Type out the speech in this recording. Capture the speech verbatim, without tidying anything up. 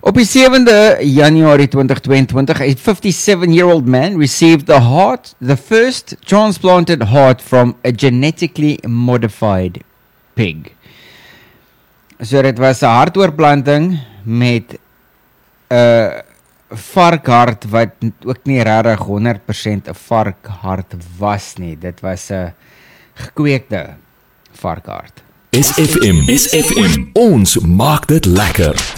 Op die sewende Januarie twintig tweeëntwintig, a fifty-seven-year-old man received the heart, the first transplanted heart from a genetically modified pig. So dit was 'n hartoortplanting met 'n uh, varkhart wat ook nie regtig honderd persent 'n varkhart was nie. Dit was 'n gekweekte varkhart. S F M, S F M, ons maak dit lekker.